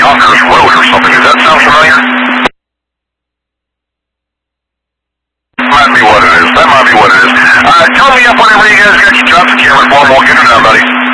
Yonkers Road or something. Does that sound familiar? Might be what it is. That might be what it is. Tell me up whenever you guys got your traffic cameras on. We'll get her down, buddy.